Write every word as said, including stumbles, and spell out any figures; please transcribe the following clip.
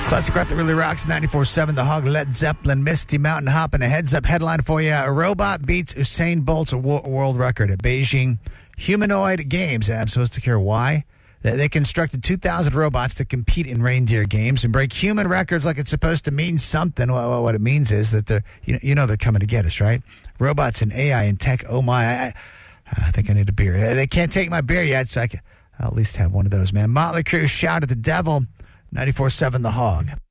Classic rock that really rocks. ninety-four seven The Hog, Led Zeppelin, Misty Mountain Hopping. A heads up headline for you. A robot beats Usain Bolt's wo- world record at Beijing Humanoid Games. I'm supposed to care why. They, they constructed two thousand robots to compete in reindeer games and break human records like it's supposed to mean something. Well, what it means is that they're, you know, you know they're coming to get us, right? Robots and A I and tech. Oh, my. I, I think I need a beer. They can't take my beer yet, so I can, I'll at least have one of those, man. Motley Crue, Shout at the Devil. ninety-four seven The Hog.